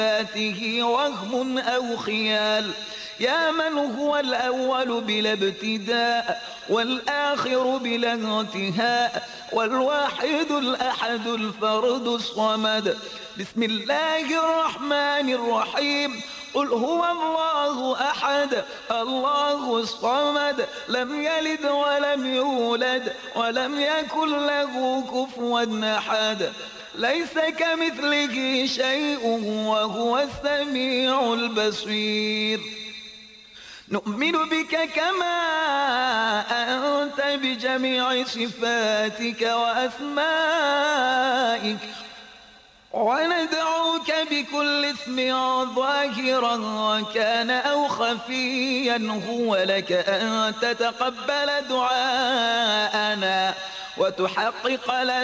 ذاته وهم أو خيال. يا من هو الأول بلا ابتداء والآخر بلا انتهاء والواحد الأحد الفرد الصمد. بسم الله الرحمن الرحيم. قل هو الله أحد الله الصمد لم يلد ولم يولد ولم يكن له كفوا أحد. ليس كمثله شيء وهو السميع البصير. نؤمن بك كما أنت بجميع صفاتك وأسمائك وندعوك بكل اسم ظاهرا كان أو خفيا هو لك أن تتقبل دعاءنا وتحقق لنا